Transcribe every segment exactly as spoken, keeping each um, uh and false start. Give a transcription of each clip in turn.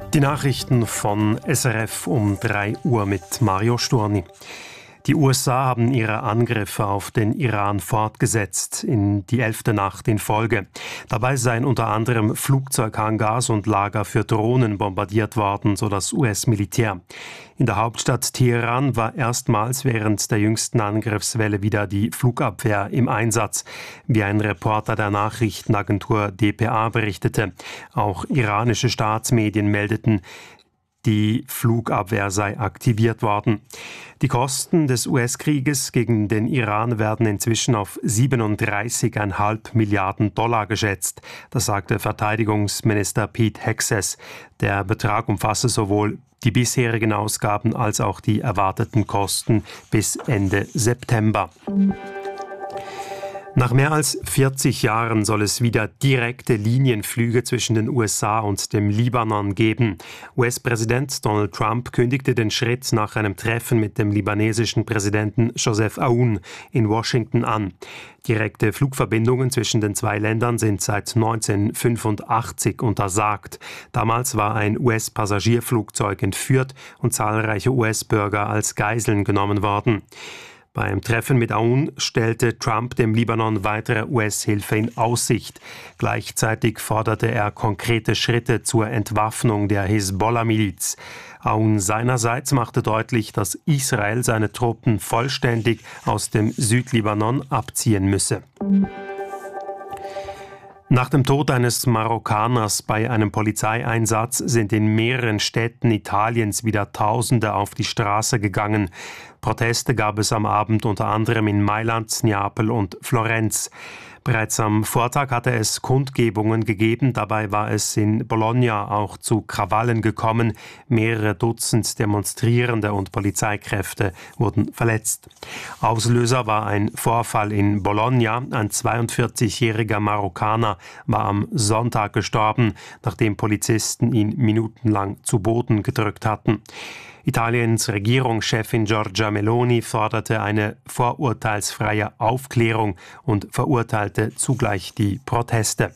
Die Nachrichten von S R F um drei Uhr mit Mario Storni. Die U S A haben ihre Angriffe auf den Iran fortgesetzt, in die elfte Nacht in Folge. Dabei seien unter anderem Flugzeughangars und Lager für Drohnen bombardiert worden, so das U S-Militär. In der Hauptstadt Teheran war erstmals während der jüngsten Angriffswelle wieder die Flugabwehr im Einsatz, wie ein Reporter der Nachrichtenagentur D P A berichtete. Auch iranische Staatsmedien meldeten, die Flugabwehr sei aktiviert worden. Die Kosten des U S-Krieges gegen den Iran werden inzwischen auf siebenunddreißig Komma fünf Milliarden Dollar geschätzt. Das sagte Verteidigungsminister Pete Hegseth. Der Betrag umfasse sowohl die bisherigen Ausgaben als auch die erwarteten Kosten bis Ende September. Nach mehr als vierzig Jahren soll es wieder direkte Linienflüge zwischen den U S A und dem Libanon geben. U S-Präsident Donald Trump kündigte den Schritt nach einem Treffen mit dem libanesischen Präsidenten Joseph Aoun in Washington an. Direkte Flugverbindungen zwischen den zwei Ländern sind seit neunzehnhundertfünfundachtzig untersagt. Damals war ein U S-Passagierflugzeug entführt und zahlreiche U S-Bürger als Geiseln genommen worden. Beim Treffen mit Aoun stellte Trump dem Libanon weitere U S-Hilfe in Aussicht. Gleichzeitig forderte er konkrete Schritte zur Entwaffnung der Hisbollah-Miliz. Aoun seinerseits machte deutlich, dass Israel seine Truppen vollständig aus dem Südlibanon abziehen müsse. Nach dem Tod eines Marokkaners bei einem Polizeieinsatz sind in mehreren Städten Italiens wieder Tausende auf die Straße gegangen. Proteste gab es am Abend unter anderem in Mailand, Neapel und Florenz. Bereits am Vortag hatte es Kundgebungen gegeben, dabei war es in Bologna auch zu Krawallen gekommen. Mehrere Dutzend Demonstrierende und Polizeikräfte wurden verletzt. Auslöser war ein Vorfall in Bologna. Ein zweiundvierzigjähriger Marokkaner war am Sonntag gestorben, nachdem Polizisten ihn minutenlang zu Boden gedrückt hatten. Italiens Regierungschefin Giorgia Meloni forderte eine vorurteilsfreie Aufklärung und verurteilte zugleich die Proteste.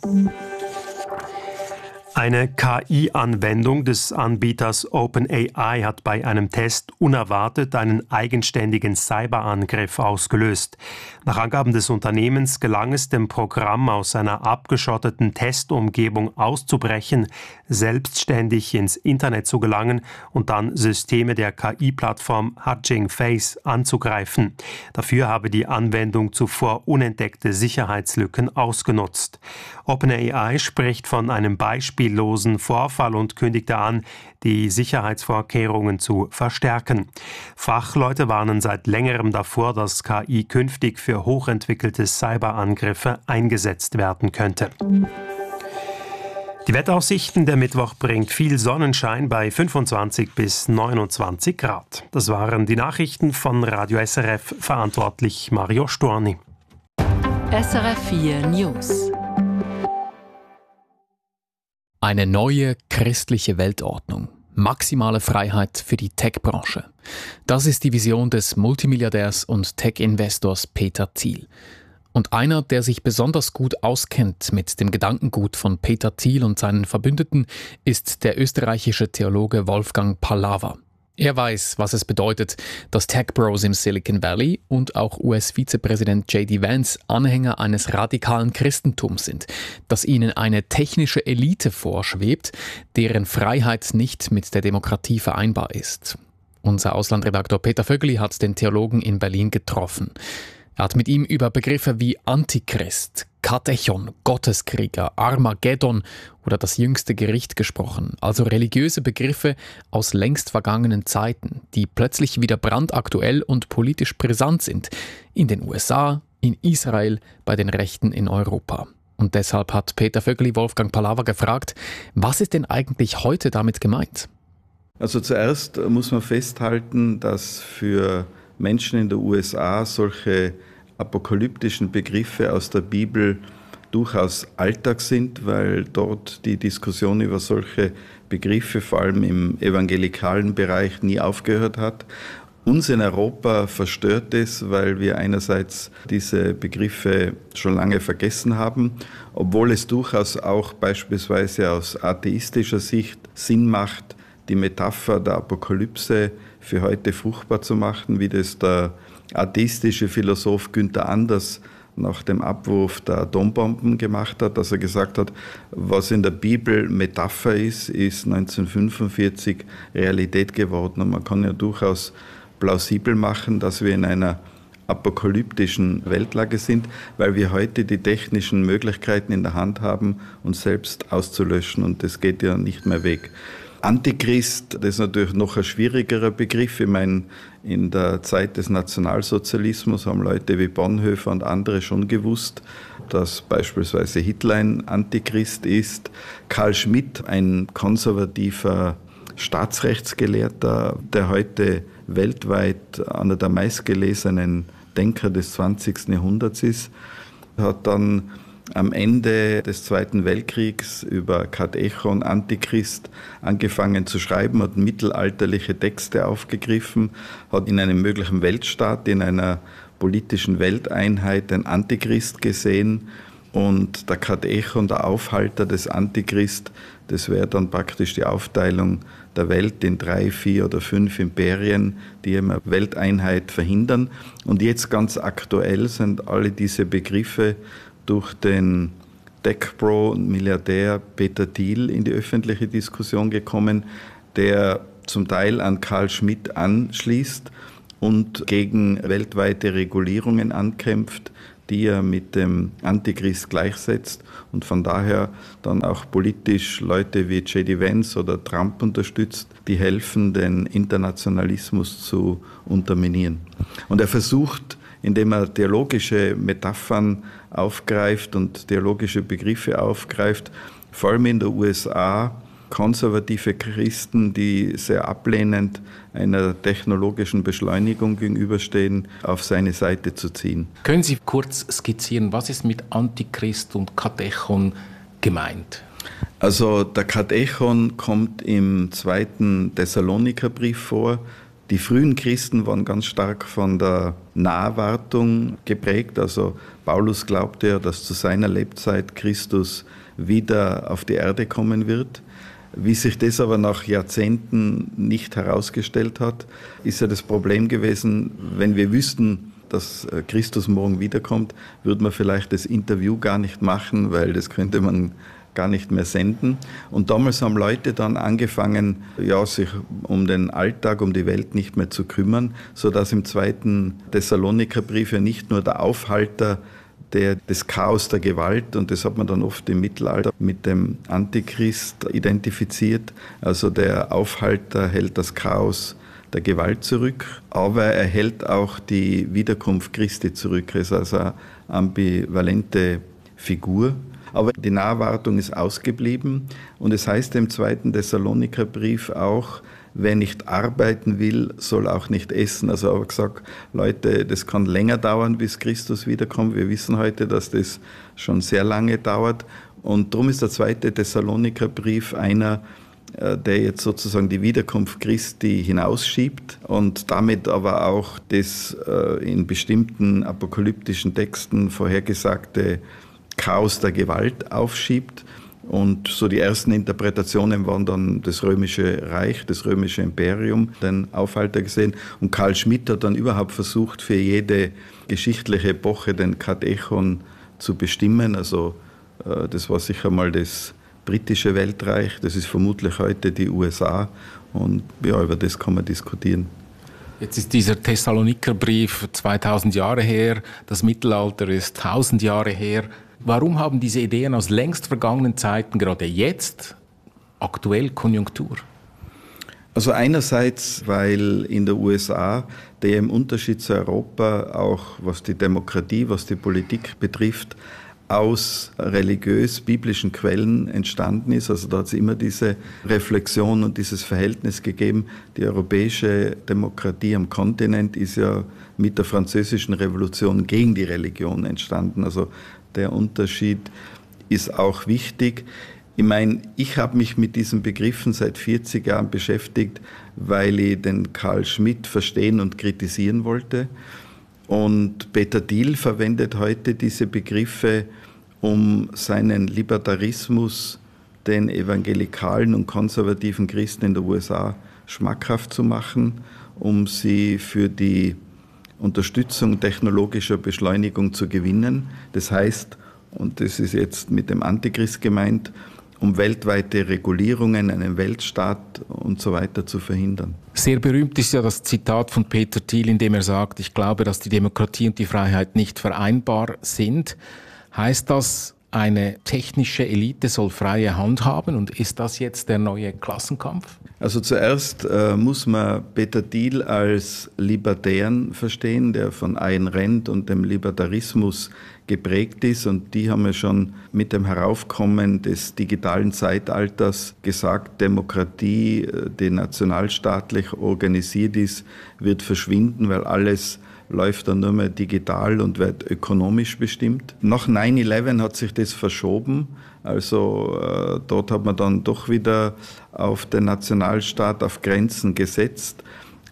Eine K I-Anwendung des Anbieters OpenAI hat bei einem Test unerwartet einen eigenständigen Cyberangriff ausgelöst. Nach Angaben des Unternehmens gelang es dem Programm, aus einer abgeschotteten Testumgebung auszubrechen, selbstständig ins Internet zu gelangen und dann Systeme der K I-Plattform Hugging Face anzugreifen. Dafür habe die Anwendung zuvor unentdeckte Sicherheitslücken ausgenutzt. OpenAI spricht von einem beispiellosen Vorfall und kündigte an, die Sicherheitsvorkehrungen zu verstärken. Fachleute warnen seit längerem davor, dass K I künftig für hochentwickelte Cyberangriffe eingesetzt werden könnte. Die Wetteraussichten der Mittwoch bringt viel Sonnenschein bei fünfundzwanzig bis neunundzwanzig Grad. Das waren die Nachrichten von Radio S R F, verantwortlich Mario Storni. S R F vier News. Eine neue christliche Weltordnung. Maximale Freiheit für die Tech-Branche. Das ist die Vision des Multimilliardärs und Tech-Investors Peter Thiel. Und einer, der sich besonders gut auskennt mit dem Gedankengut von Peter Thiel und seinen Verbündeten, ist der österreichische Theologe Wolfgang Pahlaver. Er weiß, was es bedeutet, dass Tech-Bros im Silicon Valley und auch U S-Vizepräsident J D Vance Anhänger eines radikalen Christentums sind, dass ihnen eine technische Elite vorschwebt, deren Freiheit nicht mit der Demokratie vereinbar ist. Unser Auslandredaktor Peter Vögeli hat den Theologen in Berlin getroffen. Er hat mit ihm über Begriffe wie Antichrist, Katechon, Gotteskrieger, Armageddon oder das jüngste Gericht gesprochen, also religiöse Begriffe aus längst vergangenen Zeiten, die plötzlich wieder brandaktuell und politisch brisant sind, in den U S A, in Israel, bei den Rechten in Europa. Und deshalb hat Peter Vögeli Wolfgang Pahlaver gefragt, was ist denn eigentlich heute damit gemeint? Also zuerst muss man festhalten, dass für Menschen in der U S A solche apokalyptischen Begriffe aus der Bibel durchaus Alltag sind, weil dort die Diskussion über solche Begriffe vor allem im evangelikalen Bereich nie aufgehört hat. Uns in Europa verstört es, weil wir einerseits diese Begriffe schon lange vergessen haben, obwohl es durchaus auch beispielsweise aus atheistischer Sicht Sinn macht, die Metapher der Apokalypse für heute fruchtbar zu machen, wie das der atheistische Philosoph Günther Anders nach dem Abwurf der Atombomben gemacht hat, dass er gesagt hat, was in der Bibel Metapher ist, ist neunzehnhundertfünfundvierzig Realität geworden. Und man kann ja durchaus plausibel machen, dass wir in einer apokalyptischen Weltlage sind, weil wir heute die technischen Möglichkeiten in der Hand haben, uns selbst auszulöschen, und das geht ja nicht mehr weg. Antichrist, das ist natürlich noch ein schwierigerer Begriff. Ich meine, in der Zeit des Nationalsozialismus haben Leute wie Bonhoeffer und andere schon gewusst, dass beispielsweise Hitler ein Antichrist ist. Carl Schmitt, ein konservativer Staatsrechtsgelehrter, der heute weltweit einer der meistgelesenen Denker des zwanzigsten Jahrhunderts ist, hat dann am Ende des Zweiten Weltkriegs über Kadechon, Antichrist, angefangen zu schreiben, hat mittelalterliche Texte aufgegriffen, hat in einem möglichen Weltstaat, in einer politischen Welteinheit den Antichrist gesehen, und der Kadechon, der Aufhalter des Antichrist, das wäre dann praktisch die Aufteilung der Welt in drei, vier oder fünf Imperien, die eine Welteinheit verhindern. Und jetzt ganz aktuell sind alle diese Begriffe durch den Tech-Pro und Milliardär Peter Thiel in die öffentliche Diskussion gekommen, der zum Teil an Carl Schmitt anschließt und gegen weltweite Regulierungen ankämpft, die er mit dem Antichrist gleichsetzt und von daher dann auch politisch Leute wie J D Vance oder Trump unterstützt, die helfen, den Internationalismus zu unterminieren. Und er versucht, indem er theologische Metaphern aufgreift und theologische Begriffe aufgreift, vor allem in der U S A, konservative Christen, die sehr ablehnend einer technologischen Beschleunigung gegenüberstehen, auf seine Seite zu ziehen. Können Sie kurz skizzieren, was ist mit Antichrist und Kadechon gemeint? Also der Kadechon kommt im zweiten Thessalonikerbrief vor. Die frühen Christen waren ganz stark von der Naherwartung geprägt. Also Paulus glaubte ja, dass zu seiner Lebzeit Christus wieder auf die Erde kommen wird. Wie sich das aber nach Jahrzehnten nicht herausgestellt hat, ist ja das Problem gewesen, wenn wir wüssten, dass Christus morgen wiederkommt, würde man vielleicht das Interview gar nicht machen, weil das könnte man gar nicht mehr senden. Und damals haben Leute dann angefangen, ja, sich um den Alltag, um die Welt nicht mehr zu kümmern, sodass im zweiten Thessalonikerbrief ja nicht nur der Aufhalter der, des Chaos der Gewalt, und das hat man dann oft im Mittelalter mit dem Antichrist identifiziert, also der Aufhalter hält das Chaos der Gewalt zurück, aber er hält auch die Wiederkunft Christi zurück. Es ist also eine ambivalente Figur. Aber die Naherwartung ist ausgeblieben, und es heißt im zweiten Thessalonikerbrief auch, wer nicht arbeiten will, soll auch nicht essen. Also er hat gesagt, Leute, das kann länger dauern, bis Christus wiederkommt. Wir wissen heute, dass das schon sehr lange dauert, und darum ist der zweite Thessalonikerbrief einer, der jetzt sozusagen die Wiederkunft Christi hinausschiebt und damit aber auch das in bestimmten apokalyptischen Texten vorhergesagte Chaos der Gewalt aufschiebt. Und so die ersten Interpretationen waren dann das Römische Reich, das Römische Imperium, den Aufhalter gesehen. Und Carl Schmitt hat dann überhaupt versucht, für jede geschichtliche Epoche den Kadechon zu bestimmen. Also das war sicher mal das britische Weltreich, das ist vermutlich heute die U S A. Und ja, über das kann man diskutieren. Jetzt ist dieser Thessalonikerbrief zweitausend Jahre her, das Mittelalter ist tausend Jahre her. Warum haben diese Ideen aus längst vergangenen Zeiten gerade jetzt aktuell Konjunktur? Also einerseits, weil in der U S A, der im Unterschied zu Europa auch was die Demokratie, was die Politik betrifft, aus religiös-biblischen Quellen entstanden ist. Also da hat es immer diese Reflexion und dieses Verhältnis gegeben. Die europäische Demokratie am Kontinent ist ja mit der Französischen Revolution gegen die Religion entstanden. Also der Unterschied ist auch wichtig. Ich meine, ich habe mich mit diesen Begriffen seit vierzig Jahren beschäftigt, weil ich den Carl Schmitt verstehen und kritisieren wollte. Und Peter Thiel verwendet heute diese Begriffe, um seinen Libertarismus den evangelikalen und konservativen Christen in den U S A schmackhaft zu machen, um sie für die Unterstützung technologischer Beschleunigung zu gewinnen. Das heißt, und das ist jetzt mit dem Antichrist gemeint, um weltweite Regulierungen, einen Weltstaat und so weiter zu verhindern. Sehr berühmt ist ja das Zitat von Peter Thiel, in dem er sagt, ich glaube, dass die Demokratie und die Freiheit nicht vereinbar sind. Heißt das, eine technische Elite soll freie Hand haben, und ist das jetzt der neue Klassenkampf? Also zuerst äh, muss man Peter Thiel als Libertären verstehen, der von Ayn Rand und dem Libertarismus geprägt ist, und die haben ja schon mit dem Heraufkommen des digitalen Zeitalters gesagt, Demokratie, die nationalstaatlich organisiert ist, wird verschwinden, weil alles läuft dann nur mehr digital und wird ökonomisch bestimmt. Nach neun elf hat sich das verschoben. Also äh, dort hat man dann doch wieder auf den Nationalstaat, auf Grenzen gesetzt.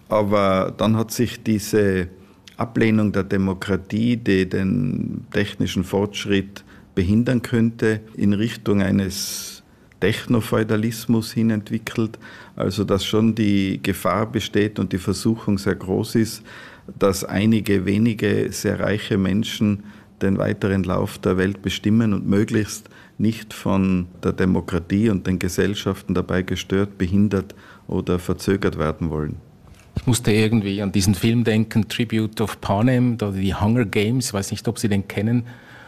Aber dann hat sich diese Ablehnung der Demokratie, die den technischen Fortschritt behindern könnte, in Richtung eines Technofeudalismus hin entwickelt. Also dass schon die Gefahr besteht und die Versuchung sehr groß ist, dass einige wenige sehr reiche Menschen den weiteren Lauf der Welt bestimmen und möglichst nicht von der Demokratie und den Gesellschaften dabei gestört, behindert oder verzögert werden wollen. Ich musste irgendwie an diesen Film denken, Tribute of Panem, oder die Hunger Games, ich weiß nicht, ob Sie den kennen.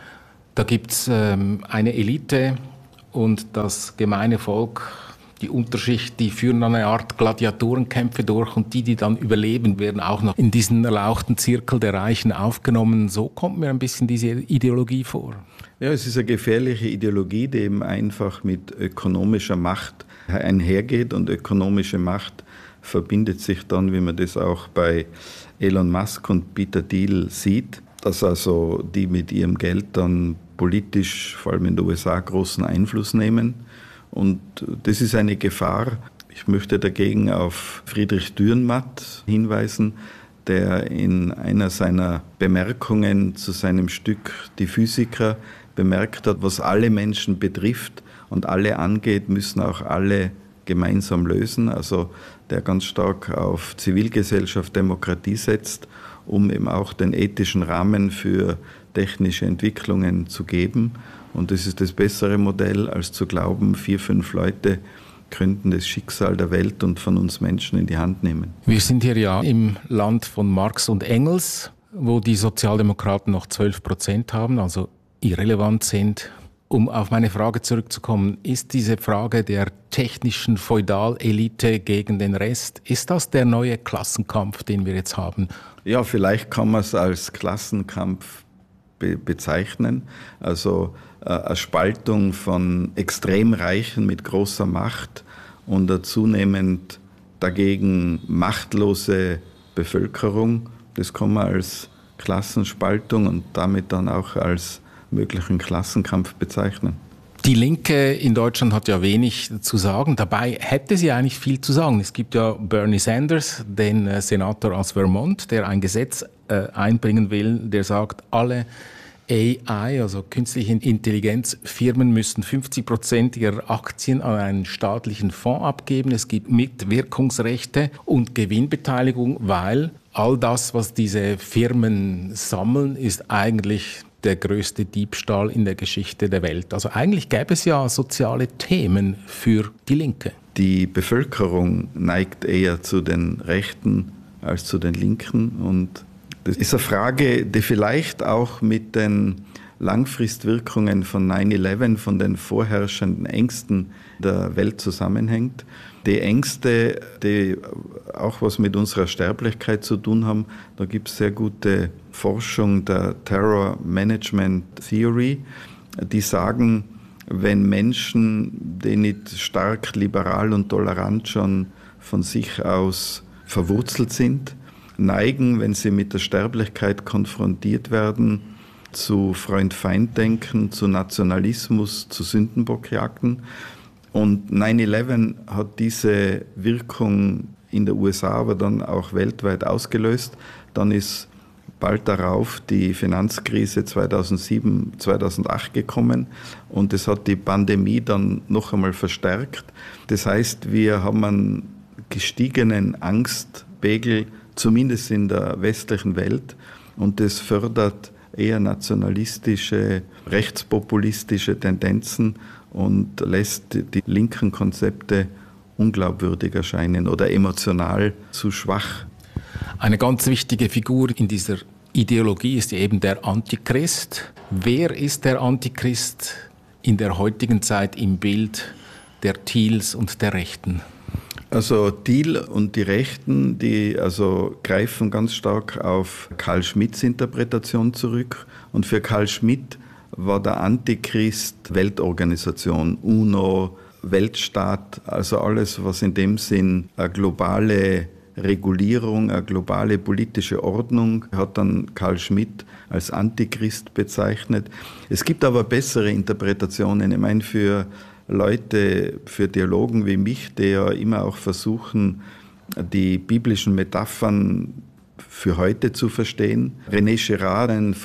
Da gibt es ähm, eine Elite und das gemeine Volk, die Unterschicht, die führen eine Art Gladiatorenkämpfe durch, und die, die dann überleben, werden auch noch in diesen erlauchten Zirkel der Reichen aufgenommen. So kommt mir ein bisschen diese Ideologie vor. Ja, es ist eine gefährliche Ideologie, die eben einfach mit ökonomischer Macht einhergeht, und ökonomische Macht verbindet sich dann, wie man das auch bei Elon Musk und Peter Thiel sieht, dass also die mit ihrem Geld dann politisch, vor allem in den U S A, großen Einfluss nehmen. Und das ist eine Gefahr. Ich möchte dagegen auf Friedrich Dürrenmatt hinweisen, der in einer seiner Bemerkungen zu seinem Stück Die Physiker bemerkt hat, was alle Menschen betrifft und alle angeht, müssen auch alle gemeinsam lösen. Also der ganz stark auf Zivilgesellschaft, Demokratie setzt, um eben auch den ethischen Rahmen für technische Entwicklungen zu geben. Und das ist das bessere Modell, als zu glauben, vier, fünf Leute könnten das Schicksal der Welt und von uns Menschen in die Hand nehmen. Wir sind hier ja im Land von Marx und Engels, wo die Sozialdemokraten noch zwölf Prozent haben, also irrelevant sind. Um auf meine Frage zurückzukommen, ist diese Frage der technischen Feudalelite gegen den Rest, ist das der neue Klassenkampf, den wir jetzt haben? Ja, vielleicht kann man es als Klassenkampf be- bezeichnen. Also äh, eine Spaltung von Extremreichen mit großer Macht und eine zunehmend dagegen machtlose Bevölkerung. Das kann man als Klassenspaltung und damit dann auch als möglichen Klassenkampf bezeichnen. Die Linke in Deutschland hat ja wenig zu sagen. Dabei hätte sie eigentlich viel zu sagen. Es gibt ja Bernie Sanders, den äh, Senator aus Vermont, der ein Gesetz äh, einbringen will, der sagt, alle A I, also künstliche Intelligenzfirmen, müssen fünfzig Prozent ihrer Aktien an einen staatlichen Fonds abgeben. Es gibt Mitwirkungsrechte und Gewinnbeteiligung, weil all das, was diese Firmen sammeln, ist eigentlich der größte Diebstahl in der Geschichte der Welt. Also eigentlich gäbe es ja soziale Themen für die Linke. Die Bevölkerung neigt eher zu den Rechten als zu den Linken. Und das ist eine Frage, die vielleicht auch mit den Langfristwirkungen von neun elf, von den vorherrschenden Ängsten der Welt zusammenhängt. Die Ängste, die auch was mit unserer Sterblichkeit zu tun haben, da gibt es sehr gute Forschung der Terror Management Theory, die sagen, wenn Menschen, die nicht stark liberal und tolerant schon von sich aus verwurzelt sind, neigen, wenn sie mit der Sterblichkeit konfrontiert werden, zu Freund-Feind-Denken, zu Nationalismus, zu Sündenbockjagden. Und neun elf hat diese Wirkung in den U S A, aber dann auch weltweit ausgelöst. Dann ist bald darauf die Finanzkrise zweitausendsieben, zweitausendacht gekommen und das hat die Pandemie dann noch einmal verstärkt. Das heißt, wir haben einen gestiegenen Angstpegel, zumindest in der westlichen Welt, und das fördert eher nationalistische, rechtspopulistische Tendenzen und lässt die linken Konzepte unglaubwürdig erscheinen oder emotional zu schwach. Eine ganz wichtige Figur in dieser Ideologie ist eben der Antichrist. Wer ist der Antichrist in der heutigen Zeit im Bild der Thiels und der Rechten? Also Thiel und die Rechten, die also greifen ganz stark auf Carl Schmitts Interpretation zurück. Und für Carl Schmitt war der Antichrist Weltorganisation, UNO, Weltstaat, also alles, was in dem Sinn eine globale Regulierung, eine globale politische Ordnung, hat dann Carl Schmitt als Antichrist bezeichnet. Es gibt aber bessere Interpretationen. Ich meine, für Leute, für Theologen wie mich, die ja immer auch versuchen, die biblischen Metaphern für heute zu verstehen. René Girard, ein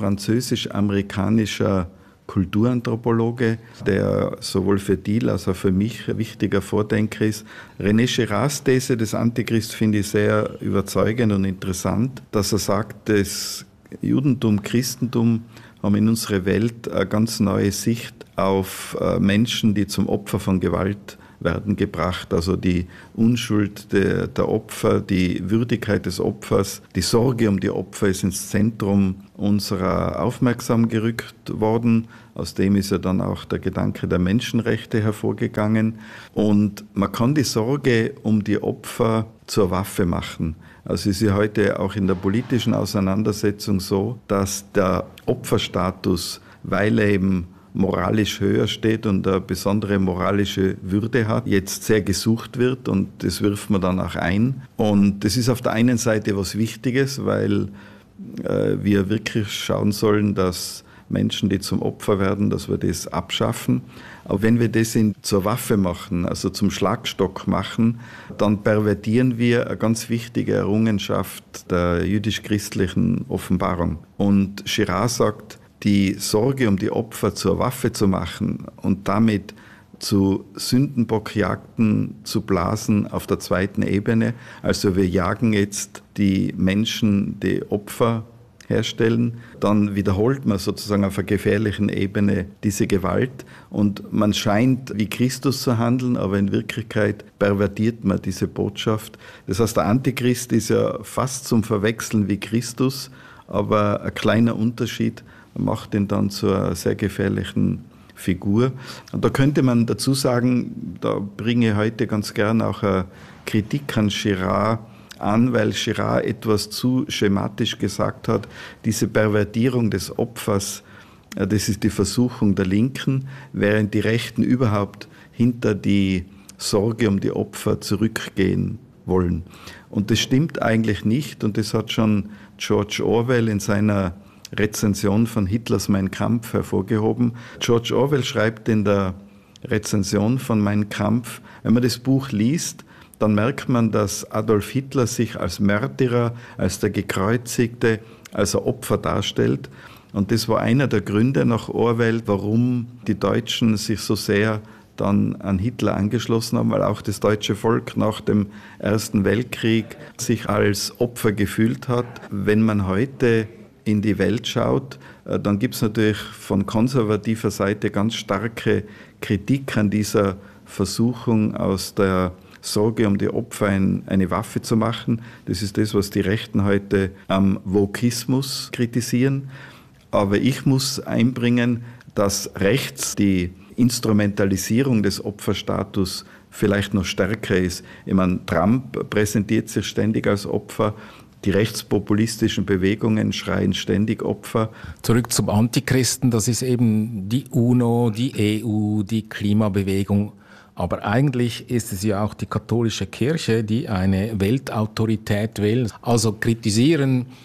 französisch-amerikanischer Kulturanthropologe, der sowohl für Thiel als auch für mich ein wichtiger Vordenker ist. René Girards These des Antichrist finde ich sehr überzeugend und interessant, dass er sagt, das Judentum, Christentum haben in unserer Welt eine ganz neue Sicht auf Menschen, die zum Opfer von Gewalt werden gebracht. Also die Unschuld der, der Opfer, die Würdigkeit des Opfers, die Sorge um die Opfer ist ins Zentrum unserer Aufmerksamkeit gerückt worden. Aus dem ist ja dann auch der Gedanke der Menschenrechte hervorgegangen. Und man kann die Sorge um die Opfer zur Waffe machen. Also es ist ja heute auch in der politischen Auseinandersetzung so, dass der Opferstatus, weil er eben moralisch höher steht und eine besondere moralische Würde hat, jetzt sehr gesucht wird und das wirft man dann auch ein. Und das ist auf der einen Seite was Wichtiges, weil äh, wir wirklich schauen sollen, dass Menschen, die zum Opfer werden, dass wir das abschaffen. Aber wenn wir das in, zur Waffe machen, also zum Schlagstock machen, dann pervertieren wir eine ganz wichtige Errungenschaft der jüdisch-christlichen Offenbarung. Und Girard sagt, die Sorge um die Opfer zur Waffe zu machen und damit zu Sündenbockjagden zu blasen auf der zweiten Ebene. Also wir jagen jetzt die Menschen, die Opfer herstellen, dann wiederholt man sozusagen auf einer gefährlichen Ebene diese Gewalt und man scheint wie Christus zu handeln, aber in Wirklichkeit pervertiert man diese Botschaft. Das heißt, der Antichrist ist ja fast zum Verwechseln wie Christus, aber ein kleiner Unterschied macht ihn dann zu einer sehr gefährlichen Figur. Und da könnte man dazu sagen, da bringe ich heute ganz gern auch eine Kritik an Girard an, weil Girard etwas zu schematisch gesagt hat, diese Pervertierung des Opfers, das ist die Versuchung der Linken, während die Rechten überhaupt hinter die Sorge um die Opfer zurückgehen wollen. Und das stimmt eigentlich nicht und das hat schon George Orwell in seiner Rezension von Hitlers Mein Kampf hervorgehoben. George Orwell schreibt in der Rezension von Mein Kampf, wenn man das Buch liest, dann merkt man, dass Adolf Hitler sich als Märtyrer, als der Gekreuzigte, als ein Opfer darstellt. Und das war einer der Gründe nach Orwell, warum die Deutschen sich so sehr dann an Hitler angeschlossen haben, weil auch das deutsche Volk nach dem Ersten Weltkrieg sich als Opfer gefühlt hat. Wenn man heute in die Welt schaut, dann gibt es natürlich von konservativer Seite ganz starke Kritik an dieser Versuchung, aus der Sorge um die Opfer ein, eine Waffe zu machen. Das ist das, was die Rechten heute am Wokismus kritisieren. Aber ich muss einbringen, dass rechts die Instrumentalisierung des Opferstatus vielleicht noch stärker ist. Ich meine, Trump präsentiert sich ständig als Opfer. Die rechtspopulistischen Bewegungen schreien ständig Opfer. Zurück zum Antichristen, das ist eben die UNO, die E U, die Klimabewegung. Aber eigentlich ist es ja auch die katholische Kirche, die eine Weltautorität will. Also kritisieren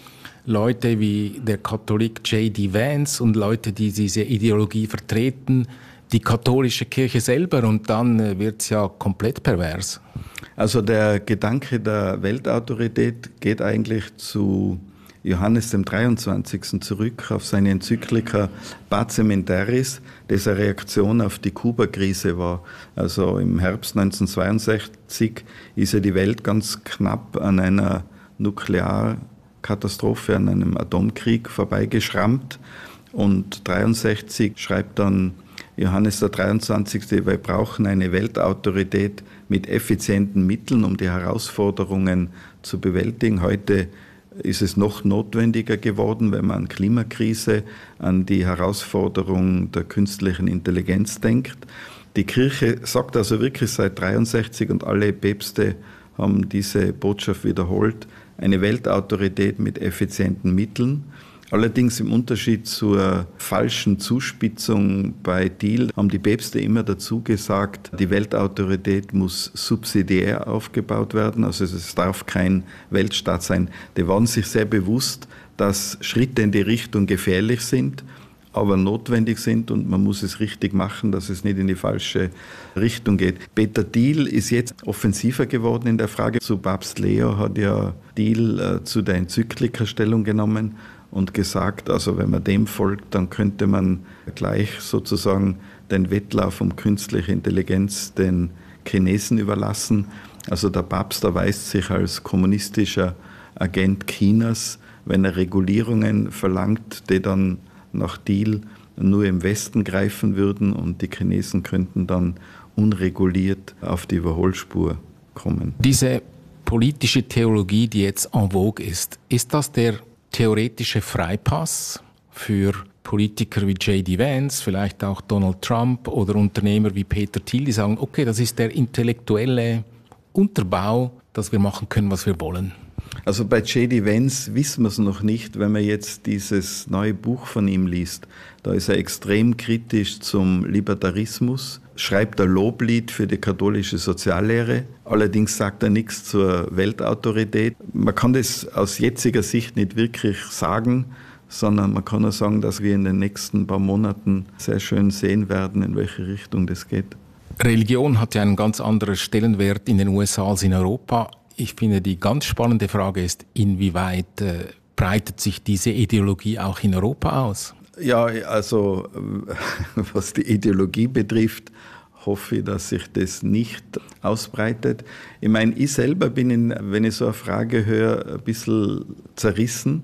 Leute wie der Katholik J D Vance und Leute, die diese Ideologie vertreten, die katholische Kirche selber, und dann wird es ja komplett pervers. Also der Gedanke der Weltautorität geht eigentlich zu Johannes dem dreiundzwanzigsten zurück, auf seine Enzyklika Pacem in Terris, das eine Reaktion auf die Kuba-Krise war. Also im Herbst neunzehnhundertzweiundsechzig ist ja die Welt ganz knapp an einer Nuklearkatastrophe, an einem Atomkrieg vorbeigeschrammt. Und dreiundsechzig schreibt dann Johannes der dreiundzwanzigste Wir brauchen eine Weltautorität mit effizienten Mitteln, um die Herausforderungen zu bewältigen. Heute ist es noch notwendiger geworden, wenn man an Klimakrise, an die Herausforderung der künstlichen Intelligenz denkt. Die Kirche sagt also wirklich seit dreiundsechzig und alle Päpste haben diese Botschaft wiederholt, eine Weltautorität mit effizienten Mitteln. Allerdings im Unterschied zur falschen Zuspitzung bei Thiel haben die Päpste immer dazu gesagt, die Weltautorität muss subsidiär aufgebaut werden, also es darf kein Weltstaat sein. Die waren sich sehr bewusst, dass Schritte in die Richtung gefährlich sind, aber notwendig sind und man muss es richtig machen, dass es nicht in die falsche Richtung geht. Peter Thiel ist jetzt offensiver geworden in der Frage. Zu Papst Leo hat ja Thiel äh, zu der Enzyklika Stellung genommen und gesagt, also wenn man dem folgt, dann könnte man gleich sozusagen den Wettlauf um künstliche Intelligenz den Chinesen überlassen. Also der Papst erweist sich als kommunistischer Agent Chinas, wenn er Regulierungen verlangt, die dann nach Thiel nur im Westen greifen würden und die Chinesen könnten dann unreguliert auf die Überholspur kommen. Diese politische Theologie, die jetzt en vogue ist, ist das der theoretische Freipass für Politiker wie J D Vance, vielleicht auch Donald Trump oder Unternehmer wie Peter Thiel, die sagen, okay, das ist der intellektuelle Unterbau, dass wir machen können, was wir wollen? Also bei J D Vance wissen wir es noch nicht, wenn man jetzt dieses neue Buch von ihm liest. Da ist er extrem kritisch zum Libertarismus, schreibt ein Loblied für die katholische Soziallehre. Allerdings sagt er nichts zur Weltautorität. Man kann das aus jetziger Sicht nicht wirklich sagen, sondern man kann nur sagen, dass wir in den nächsten paar Monaten sehr schön sehen werden, in welche Richtung das geht. Religion hat ja einen ganz anderen Stellenwert in den U S A als in Europa. Ich finde, die ganz spannende Frage ist, inwieweit äh, breitet sich diese Ideologie auch in Europa aus? Ja, also was die Ideologie betrifft, hoffe ich, dass sich das nicht ausbreitet. Ich meine, ich selber bin, in, wenn ich so eine Frage höre, ein bisschen zerrissen,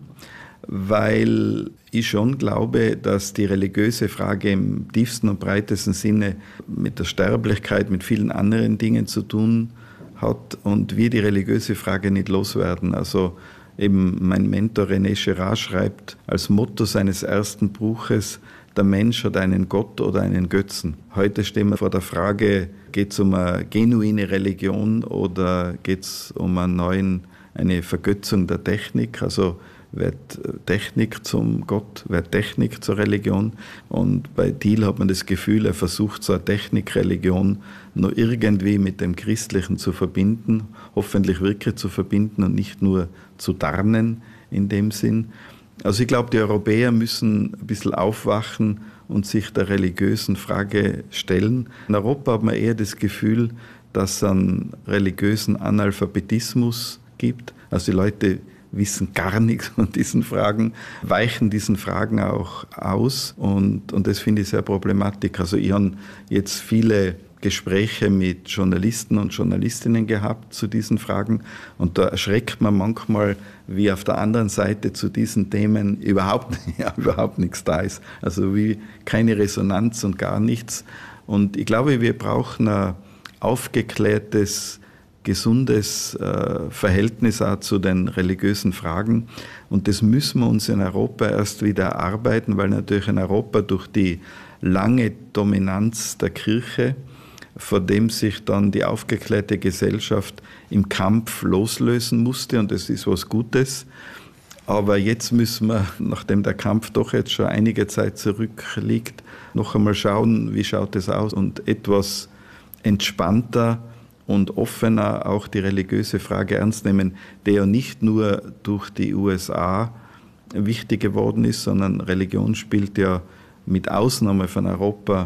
weil ich schon glaube, dass die religiöse Frage im tiefsten und breitesten Sinne mit der Sterblichkeit, mit vielen anderen Dingen zu tun hat und wir die religiöse Frage nicht loswerden. Also eben mein Mentor René Girard schreibt als Motto seines ersten Buches, der Mensch hat einen Gott oder einen Götzen. Heute stehen wir vor der Frage, geht es um eine genuine Religion oder geht es um einen neuen, eine Vergötzung der Technik? Also wird Technik zum Gott, wird Technik zur Religion. Und bei Thiel hat man das Gefühl, er versucht so eine Technikreligion nur irgendwie mit dem Christlichen zu verbinden, hoffentlich wirklich zu verbinden und nicht nur zu tarnen in dem Sinn. Also ich glaube, die Europäer müssen ein bisschen aufwachen und sich der religiösen Frage stellen. In Europa hat man eher das Gefühl, dass es einen religiösen Analphabetismus gibt. Also die Leute wissen gar nichts von diesen Fragen, weichen diesen Fragen auch aus und, und das finde ich sehr problematisch. Also ich habe jetzt viele Gespräche mit Journalisten und Journalistinnen gehabt zu diesen Fragen und da erschreckt man manchmal, wie auf der anderen Seite zu diesen Themen überhaupt, ja, überhaupt nichts da ist. Also wie keine Resonanz und gar nichts. Und ich glaube, wir brauchen ein aufgeklärtes, gesundes äh, Verhältnis auch zu den religiösen Fragen. Und das müssen wir uns in Europa erst wieder erarbeiten, weil natürlich in Europa durch die lange Dominanz der Kirche, vor dem sich dann die aufgeklärte Gesellschaft im Kampf loslösen musste, und das ist was Gutes. Aber jetzt müssen wir, nachdem der Kampf doch jetzt schon einige Zeit zurückliegt, noch einmal schauen, wie schaut es aus und etwas entspannter und offener auch die religiöse Frage ernst nehmen, die ja nicht nur durch die U S A wichtig geworden ist, sondern Religion spielt ja mit Ausnahme von Europa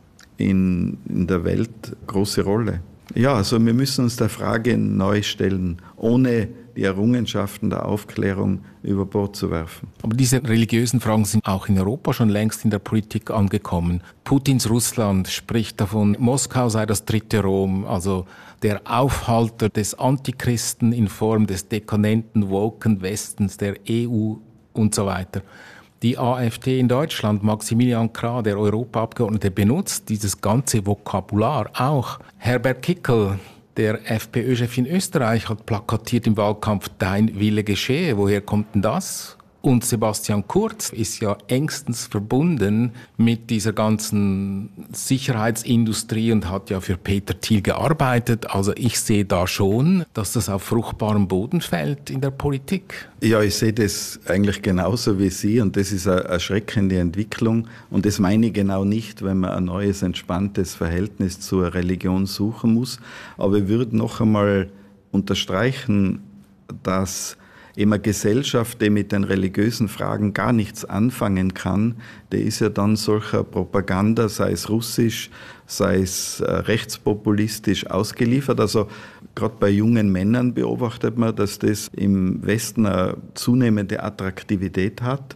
in, in der Welt große Rolle. Ja, also wir müssen uns der Frage neu stellen, ohne die Errungenschaften der Aufklärung über Bord zu werfen. Aber diese religiösen Fragen sind auch in Europa schon längst in der Politik angekommen. Putins Russland spricht davon, Moskau sei das dritte Rom, also der Aufhalter des Antichristen in Form des dekadenten, woken Westens, der E U und so weiter. Die AfD in Deutschland, Maximilian Krah, der Europaabgeordnete, benutzt dieses ganze Vokabular auch. Herbert Kickl, der FPÖ-Chef in Österreich, hat plakatiert im Wahlkampf «Dein Wille geschehe». Woher kommt denn das? Und Sebastian Kurz ist ja engstens verbunden mit dieser ganzen Sicherheitsindustrie und hat ja für Peter Thiel gearbeitet. Also ich sehe da schon, dass das auf fruchtbarem Boden fällt in der Politik. Ja, ich sehe das eigentlich genauso wie Sie und das ist eine erschreckende Entwicklung. Und das meine ich genau nicht, wenn man ein neues, entspanntes Verhältnis zur Religion suchen muss. Aber ich würde noch einmal unterstreichen, dass eben eine Gesellschaft, die mit den religiösen Fragen gar nichts anfangen kann, die ist ja dann solcher Propaganda, sei es russisch, sei es äh, rechtspopulistisch ausgeliefert. Also gerade bei jungen Männern beobachtet man, dass das im Westen eine zunehmende Attraktivität hat.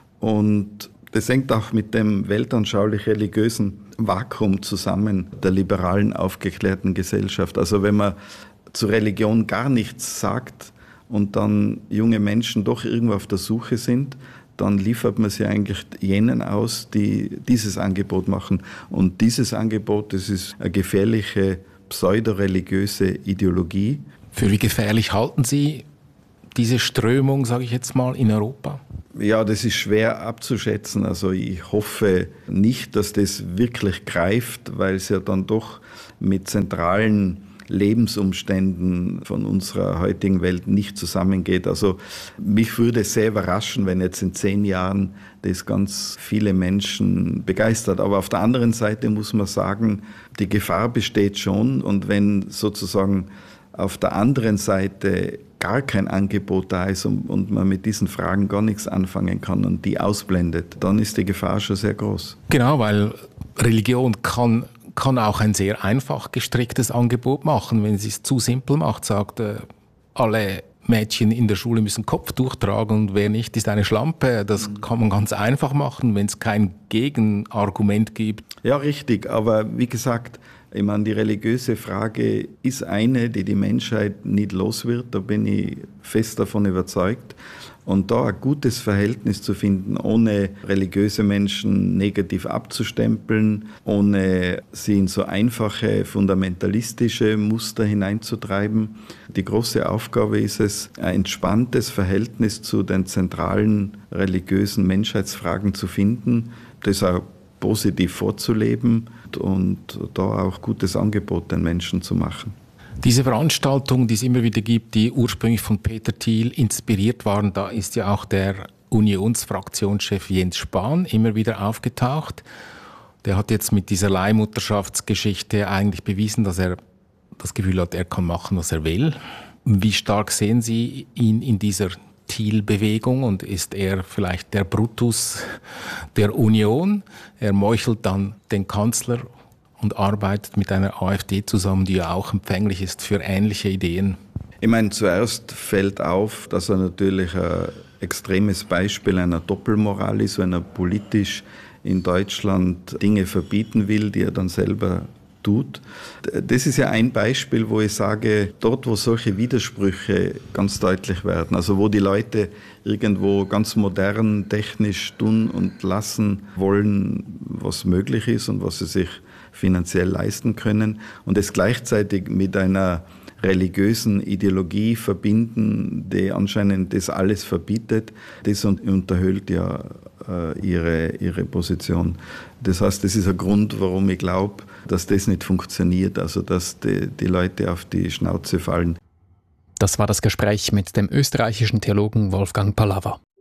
Und das hängt auch mit dem weltanschaulich-religiösen Vakuum zusammen, der liberalen, aufgeklärten Gesellschaft. Also wenn man zur Religion gar nichts sagt, und dann junge Menschen doch irgendwo auf der Suche sind, dann liefert man sie eigentlich jenen aus, die dieses Angebot machen. Und dieses Angebot, das ist eine gefährliche pseudoreligiöse Ideologie. Für wie gefährlich halten Sie diese Strömung, sage ich jetzt mal, in Europa? Ja, das ist schwer abzuschätzen. Also ich hoffe nicht, dass das wirklich greift, weil es ja dann doch mit zentralen Lebensumständen von unserer heutigen Welt nicht zusammengeht. Also mich würde es sehr überraschen, wenn jetzt in zehn Jahren das ganz viele Menschen begeistert. Aber auf der anderen Seite muss man sagen, die Gefahr besteht schon. Und wenn sozusagen auf der anderen Seite gar kein Angebot da ist und, und man mit diesen Fragen gar nichts anfangen kann und die ausblendet, dann ist die Gefahr schon sehr groß. Genau, weil Religion kann kann auch ein sehr einfach gestricktes Angebot machen. Wenn sie es zu simpel macht, sagt, äh, alle Mädchen in der Schule müssen Kopftuch tragen und wer nicht, ist eine Schlampe. Das kann man ganz einfach machen, wenn es kein Gegenargument gibt. Ja, richtig. Aber wie gesagt, ich meine, die religiöse Frage ist eine, die die Menschheit nicht los wird. Da bin ich fest davon überzeugt. Und da ein gutes Verhältnis zu finden, ohne religiöse Menschen negativ abzustempeln, ohne sie in so einfache, fundamentalistische Muster hineinzutreiben. Die große Aufgabe ist es, ein entspanntes Verhältnis zu den zentralen religiösen Menschheitsfragen zu finden, das auch positiv vorzuleben und da auch gutes Angebot den Menschen zu machen. Diese Veranstaltungen, die es immer wieder gibt, die ursprünglich von Peter Thiel inspiriert waren, da ist ja auch der Unionsfraktionschef Jens Spahn immer wieder aufgetaucht. Der hat jetzt mit dieser Leihmutterschaftsgeschichte eigentlich bewiesen, dass er das Gefühl hat, er kann machen, was er will. Wie stark sehen Sie ihn in dieser Thiel-Bewegung und ist er vielleicht der Brutus der Union? Er meuchelt dann den Kanzler und arbeitet mit einer AfD zusammen, die ja auch empfänglich ist für ähnliche Ideen. Ich meine, zuerst fällt auf, dass er natürlich ein extremes Beispiel einer Doppelmoral ist, wenn er politisch in Deutschland Dinge verbieten will, die er dann selber tut. Das ist ja ein Beispiel, wo ich sage, dort, wo solche Widersprüche ganz deutlich werden, also wo die Leute irgendwo ganz modern, technisch tun und lassen wollen, was möglich ist und was sie sich finanziell leisten können und es gleichzeitig mit einer religiösen Ideologie verbinden, die anscheinend das alles verbietet, das unterhöhlt ja äh, ihre, ihre Position. Das heißt, das ist ein Grund, warum ich glaube, dass das nicht funktioniert, also dass die, die Leute auf die Schnauze fallen. Das war das Gespräch mit dem österreichischen Theologen Wolfgang Pallava.